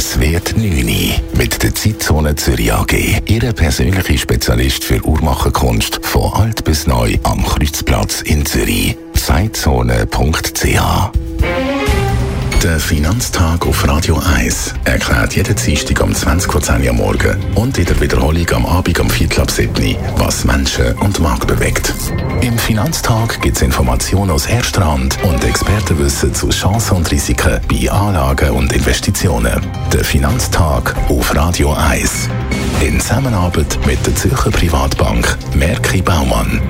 Es wird 9 Uhr mit der Zeitzone Zürich AG. Ihre persönliche Spezialist für Uhrmacherkunst von alt bis neu am Kreuzplatz in Zürich. Zeitzone.ch. Der Finanztag auf Radio 1 erklärt jeden Dienstag um 20:10 Uhr morgen und in der Wiederholung am Abend um 6:45, was Menschen und Markt bewegt. Im Finanztag gibt es Informationen aus erster Hand und Expertenwissen zu Chancen und Risiken bei Anlagen und Investitionen. Der Finanztag auf Radio 1. In Zusammenarbeit mit der Zürcher Privatbank Merki Baumann.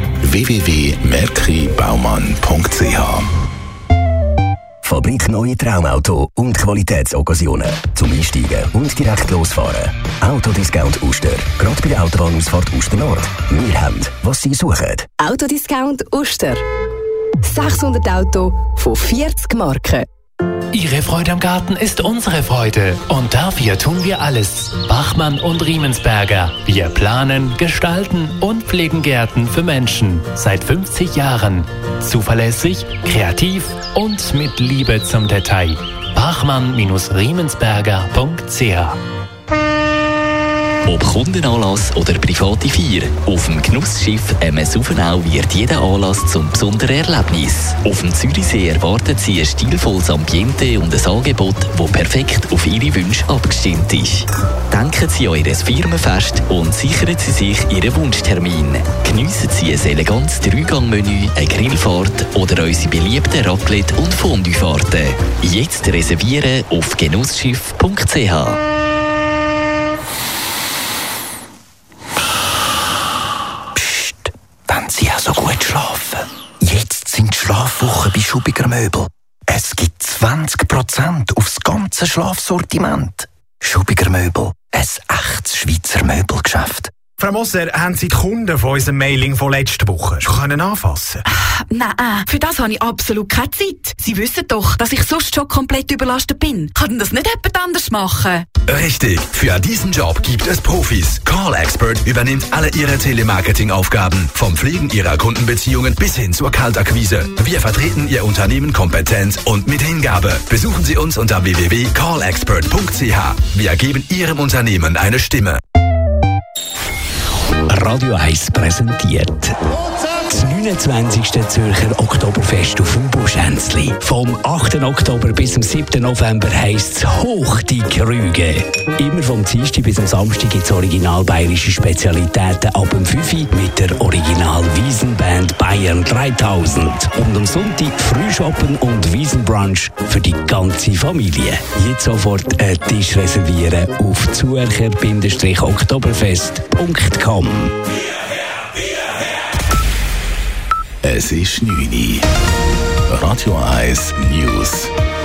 www.merkibaumann.ch. Fabrik Neue Traumauto und Qualitätsoccasionen. Zum Einsteigen und direkt losfahren. Autodiscount Uster. Gerade bei der Autobahnausfahrt Uster Nord. Wir haben, was Sie suchen. Autodiscount Uster. 600 Autos von 40 Marken. Ihre Freude am Garten ist unsere Freude. Und dafür tun wir alles. Bachmann und Riemensberger. Wir planen, gestalten und pflegen Gärten für Menschen. Seit 50 Jahren. Zuverlässig, kreativ und mit Liebe zum Detail. Bachmann-Riemensberger.ch. Ob Kundenanlass oder private Feier, auf dem Genussschiff MS Uffenau wird jeder Anlass zum besonderen Erlebnis. Auf dem Zürichsee erwarten Sie ein stilvolles Ambiente und ein Angebot, das perfekt auf Ihre Wünsche abgestimmt ist. Denken Sie an Ihr Firmenfest und sichern Sie sich Ihren Wunschtermin. Geniessen Sie ein elegantes 3-Gang-Menü, eine Grillfahrt oder unsere beliebten Raclette- und Fondue-Fahrten. Jetzt reservieren auf genussschiff.ch. Sie haben so gut schlafen. Jetzt sind die Schlafwochen bei Schubiger Möbel. Es gibt 20% aufs ganze Schlafsortiment. Schubiger Möbel, ein echtes Schweizer Möbelgeschäft. Frau Moser, haben Sie die Kunden von unserem Mailing von letzter Woche schon anfassen? Nein, für das habe ich absolut keine Zeit. Sie wissen doch, dass ich sonst schon komplett überlastet bin. Kann denn das nicht jemand anders machen? Richtig, für diesen Job gibt es Profis. Call Expert übernimmt alle Ihre Telemarketing-Aufgaben. Vom Pflegen Ihrer Kundenbeziehungen bis hin zur Kaltakquise. Wir vertreten Ihr Unternehmen kompetent und mit Hingabe. Besuchen Sie uns unter www.callexpert.ch. Wir geben Ihrem Unternehmen eine Stimme. Radio 1 präsentiert das 29. Zürcher Oktoberfest auf dem Buschhänzli. Vom 8. Oktober bis zum 7. November heisst es Hoch die Krüge. Immer vom Dienstag bis zum Samstag gibt es original bayerische Spezialitäten ab dem 5 Uhr mit der Original-Wiesenband Bayern 3000. Und am Sonntag Frühschoppen und Wiesenbrunch für die ganze Familie. Jetzt sofort einen Tisch reservieren auf zürcher-oktoberfest.com. Es ist 9 Uhr. Radio 1 News.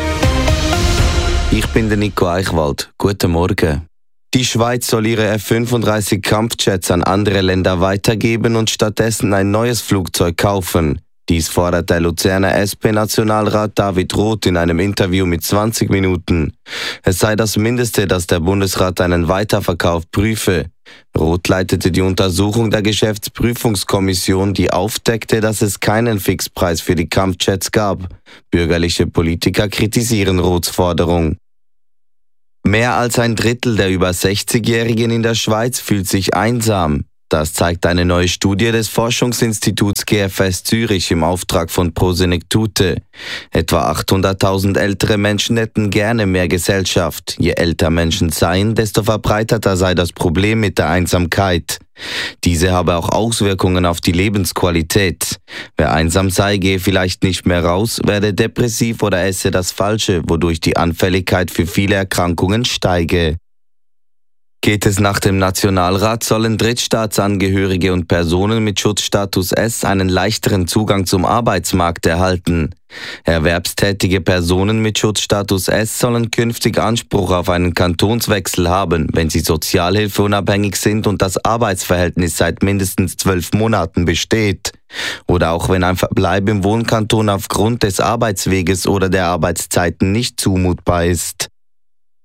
Ich bin der Nico Eichwald. Guten Morgen. Die Schweiz soll ihre F-35 Kampfjets an andere Länder weitergeben und stattdessen ein neues Flugzeug kaufen. Dies fordert der Luzerner SP-Nationalrat David Roth in einem Interview mit 20 Minuten. Es sei das Mindeste, dass der Bundesrat einen Weiterverkauf prüfe. Roth leitete die Untersuchung der Geschäftsprüfungskommission, die aufdeckte, dass es keinen Fixpreis für die Kampfjets gab. Bürgerliche Politiker kritisieren Roths Forderung. Mehr als ein Drittel der über 60-Jährigen in der Schweiz fühlt sich einsam. Das zeigt eine neue Studie des Forschungsinstituts GFS Zürich im Auftrag von Prosenektute. Etwa 800.000 ältere Menschen hätten gerne mehr Gesellschaft. Je älter Menschen seien, desto verbreiteter sei das Problem mit der Einsamkeit. Diese habe auch Auswirkungen auf die Lebensqualität. Wer einsam sei, gehe vielleicht nicht mehr raus, werde depressiv oder esse das Falsche, wodurch die Anfälligkeit für viele Erkrankungen steige. Geht es nach dem Nationalrat, sollen Drittstaatsangehörige und Personen mit Schutzstatus S einen leichteren Zugang zum Arbeitsmarkt erhalten. Erwerbstätige Personen mit Schutzstatus S sollen künftig Anspruch auf einen Kantonswechsel haben, wenn sie sozialhilfeunabhängig sind und das Arbeitsverhältnis seit mindestens 12 Monaten besteht. Oder auch wenn ein Verbleib im Wohnkanton aufgrund des Arbeitsweges oder der Arbeitszeiten nicht zumutbar ist.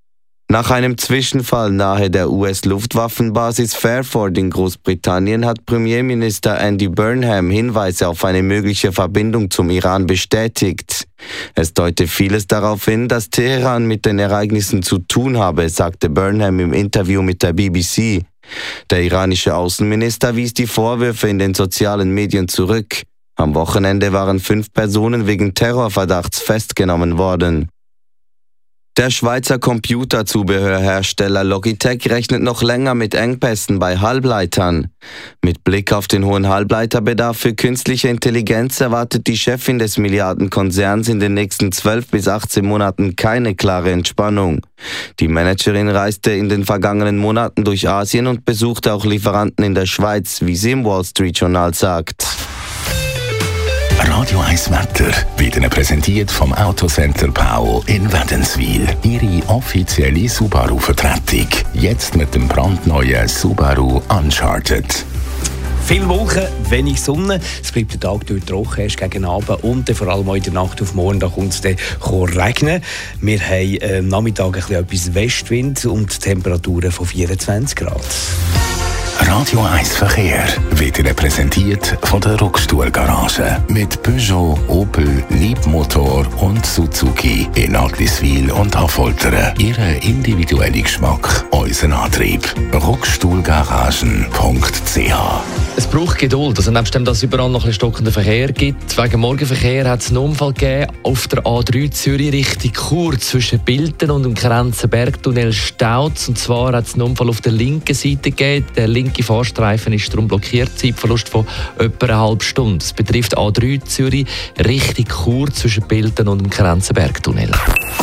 Nach einem Zwischenfall nahe der US-Luftwaffenbasis Fairford in Großbritannien hat Premierminister Andy Burnham Hinweise auf eine mögliche Verbindung zum Iran bestätigt. Es deute vieles darauf hin, dass Teheran mit den Ereignissen zu tun habe, sagte Burnham im Interview mit der BBC. Der iranische Außenminister wies die Vorwürfe in den sozialen Medien zurück. Am Wochenende waren 5 Personen wegen Terrorverdachts festgenommen worden. Der Schweizer Computerzubehörhersteller Logitech rechnet noch länger mit Engpässen bei Halbleitern. Mit Blick auf den hohen Halbleiterbedarf für künstliche Intelligenz erwartet die Chefin des Milliardenkonzerns in den nächsten 12 bis 18 Monaten keine klare Entspannung. Die Managerin reiste in den vergangenen Monaten durch Asien und besuchte auch Lieferanten in der Schweiz, wie sie im Wall Street Journal sagt. Radio 1 Wetter wird Ihnen präsentiert vom Autocenter Pau in Wädenswil. Ihre offizielle Subaru-Vertretung. Jetzt mit dem brandneuen Subaru Uncharted. Viele Wolken, wenig Sonne. Es bleibt der Tag durch trocken, erst gegen Abend und vor allem auch in der Nacht auf morgen, da kommt es dann regnen. Wir haben am Nachmittag ein bisschen etwas Westwind und Temperaturen von 24 Grad. Radio 1 Verkehr wird Ihnen präsentiert von der Ruckstuhl-Garage. Mit Peugeot, Opel, Leapmotor und Suzuki in Agliswil und Affoltern. Ihren individuellen Geschmack, unseren Antrieb. Ruckstuhlgaragen.ch. Es braucht Geduld. Also nebst dem, dass es überall noch ein stockender Verkehr gibt, wegen Morgenverkehr hat es einen Unfall gegeben auf der A3 Zürich Richtung Chur zwischen Bilten und dem Grenzenbergtunnel Stauz. Und zwar hat es einen Unfall auf der linken Seite gegeben. Der linke Fahrstreifen ist darum blockiert. Zeitverlust von etwa einer halben Stunde. Es betrifft A3 Zürich Richtung Chur zwischen Bilten und dem Grenzenbergtunnel.